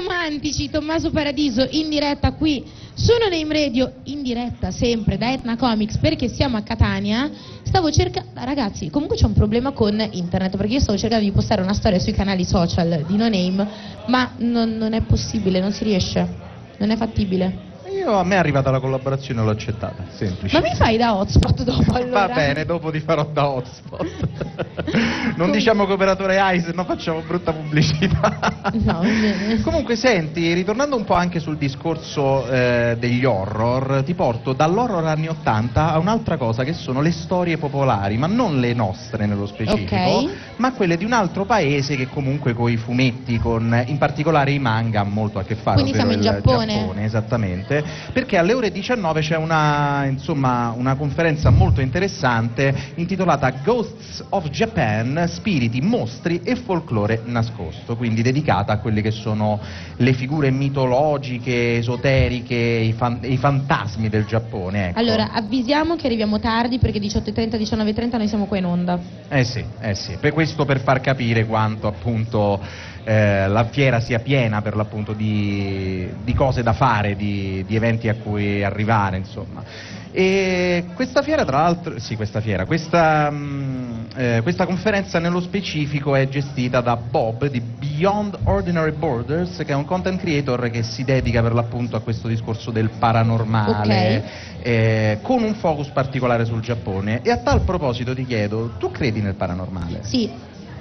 romantici, Tommaso Paradiso in diretta qui su No Name Radio, in diretta sempre da Etna Comics perché siamo a Catania. Stavo cercando, ragazzi, comunque c'è un problema con internet perché io stavo cercando di postare una storia sui canali social di No Name, ma non è possibile, non si riesce, non è fattibile. A me è arrivata la collaborazione, l'ho accettata, semplice. Ma mi fai da hotspot dopo allora? Va bene, dopo ti farò da hotspot. Non diciamo che operatore hai, se no facciamo brutta pubblicità. No, bene. Comunque senti, ritornando un po' anche sul discorso degli horror, ti porto dall'horror anni 80 a un'altra cosa che sono le storie popolari, ma non le nostre nello specifico, Ok. ma quelle di un altro paese che comunque con i fumetti, in particolare i manga, ha molto a che fare. Quindi siamo in Giappone. Esattamente. Perché alle ore 19 c'è una conferenza molto interessante intitolata Ghosts of Japan, spiriti, mostri e folklore nascosto, quindi dedicata a quelle che sono le figure mitologiche, esoteriche, i fantasmi del Giappone, ecco. Allora, avvisiamo che arriviamo tardi perché 18:30, 19:30 noi siamo qua in onda. Sì, per questo, per far capire quanto appunto la fiera sia piena per l'appunto di cose da fare, di eventi a cui arrivare, insomma. E questa fiera, tra l'altro, questa conferenza nello specifico è gestita da Bob di Beyond Ordinary Borders, che è un content creator che si dedica per l'appunto a questo discorso del paranormale, con un focus particolare sul Giappone. E a tal proposito ti chiedo, tu credi nel paranormale? Sì.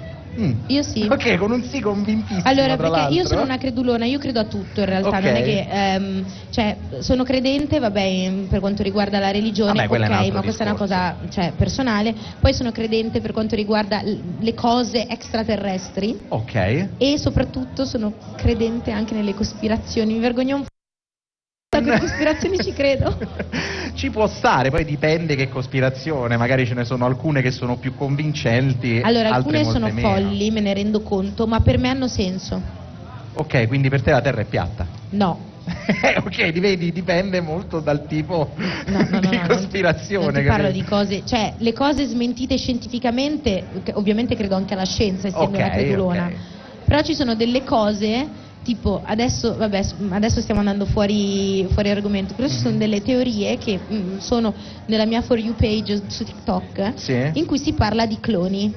Io sì. Ok, con un sì convintissimo. Allora, tra perché io l'altro. sono una credulona, io credo a tutto in realtà, Ok. non è che cioè sono credente, vabbè, per quanto riguarda la religione, Vabbè, quello è un ok, altro ma questa è una discorso. cosa, cioè, personale. Poi sono credente per quanto riguarda le cose extraterrestri Ok. e soprattutto sono credente anche nelle cospirazioni. Mi vergogno un po' con le cospirazioni, ci credo. Ci può stare, poi dipende che cospirazione, magari ce ne sono alcune che sono più convincenti, Allora, altre alcune molte sono meno. folli, me ne rendo conto, ma per me hanno senso. Ok, quindi per te la Terra è piatta. No. Ok, vedi, dipende molto dal tipo No, di no, cospirazione. non ti parlo capito? di cose, cioè le cose smentite scientificamente, che ovviamente credo anche alla scienza, essendo Ok, una credulona, ok. però ci sono delle cose, tipo adesso stiamo andando fuori argomento, però ci sono delle teorie che sono nella mia For You page su TikTok, Sì. in cui si parla di cloni.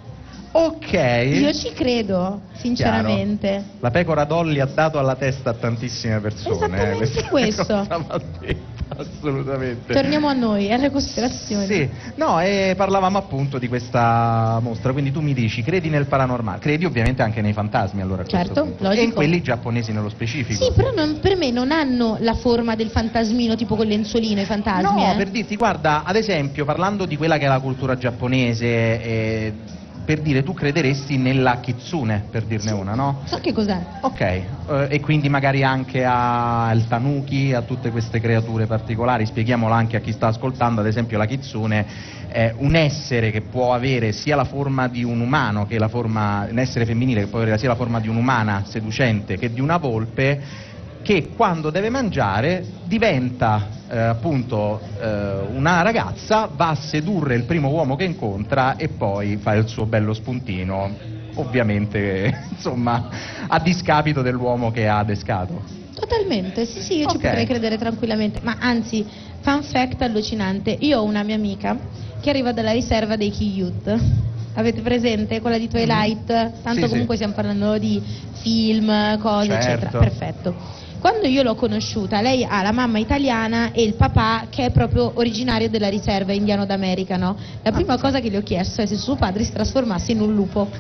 Ok. Io ci credo, sinceramente. Chiaro. La pecora Dolly ha dato alla testa a tantissime persone. Esattamente questa questo. cosa va detta, assolutamente. Torniamo a noi, alle cospirazioni. Sì, no, parlavamo appunto di questa mostra, quindi tu mi dici, credi nel paranormale, credi ovviamente anche nei fantasmi allora a questo Certo, punto. logico. E in quelli giapponesi nello specifico. Sì, però per me non hanno la forma del fantasmino, tipo col lenzuolino, i fantasmi. No, per dirti, guarda, ad esempio, parlando di quella che è la cultura giapponese, per dire, tu crederesti nella kitsune, per dirne una, no? So che cos'è. Ok, e quindi magari anche al tanuki, a tutte queste creature particolari. Spieghiamola anche a chi sta ascoltando. Ad esempio la kitsune è un essere che può avere sia la forma di un umano, che un essere femminile che può avere sia la forma di un'umana seducente che di una volpe, che quando deve mangiare diventa appunto una ragazza, va a sedurre il primo uomo che incontra e poi fa il suo bello spuntino, ovviamente insomma a discapito dell'uomo che ha adescato. Totalmente, sì, io ci Ok. potrei credere tranquillamente. Ma anzi, fun fact allucinante, io ho una mia amica che arriva dalla riserva dei Kiyut. Avete presente? Quella di Twilight? Tanto Sì, comunque sì. stiamo parlando di film, cose, Certo. eccetera. Perfetto. Quando io l'ho conosciuta, lei ha la mamma italiana e il papà che è proprio originario della riserva indiano d'America, no? La prima cosa che le ho chiesto è se suo padre si trasformasse in un lupo.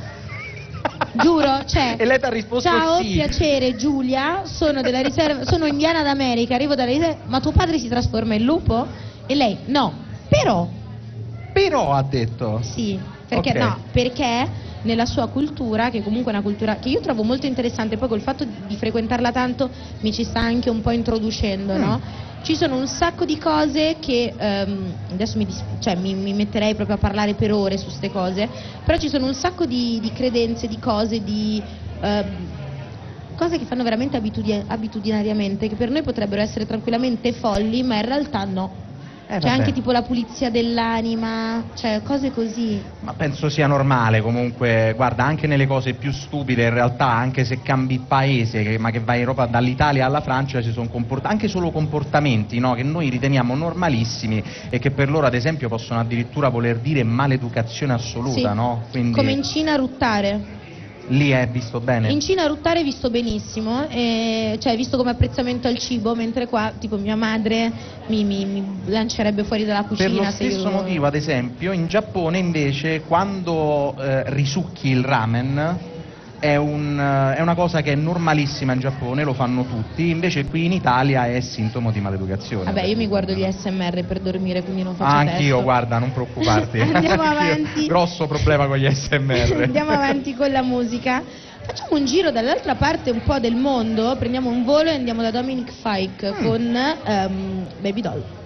Giuro, cioè. E lei ti ha risposto ciao, sì. piacere Giulia, sono della riserva, sono indiana d'America, arrivo dalla riserva, ma tuo padre si trasforma in lupo? E lei, no, Però ha detto. sì, perché Ok. no, perché nella sua cultura, che comunque è una cultura che io trovo molto interessante, poi col fatto di frequentarla tanto mi ci sta anche un po' introducendo, no? Ci sono un sacco di cose che adesso mi metterei proprio a parlare per ore su queste cose, però ci sono un sacco di credenze, di cose, di cose che fanno veramente abitudinariamente, che per noi potrebbero essere tranquillamente folli, ma in realtà no. C'è vabbè. anche tipo la pulizia dell'anima, cioè cose così. Ma penso sia normale comunque, guarda, anche nelle cose più stupide in realtà, anche se cambi paese, ma che vai in Europa dall'Italia alla Francia, ci sono anche solo comportamenti, no, che noi riteniamo normalissimi e che per loro ad esempio possono addirittura voler dire maleducazione assoluta, Sì. no? Quindi Come in Cina ruttare. lì è visto bene. In Cina ruttare è visto benissimo, cioè visto come apprezzamento al cibo, mentre qua tipo mia madre mi lancerebbe fuori dalla Per cucina lo se io... stesso motivo, ad esempio, in Giappone invece quando risucchi il ramen è una cosa che è normalissima in Giappone, lo fanno tutti, invece qui in Italia è sintomo di maleducazione. Vabbè, io mi guardo gli ASMR per dormire, quindi non faccio Anch'io, testo. guarda, non preoccuparti. Andiamo Anch'io. avanti. Grosso problema con gli ASMR. Andiamo avanti con la musica. Facciamo un giro dall'altra parte un po' del mondo, prendiamo un volo e andiamo da Dominic Fike con Baby Doll.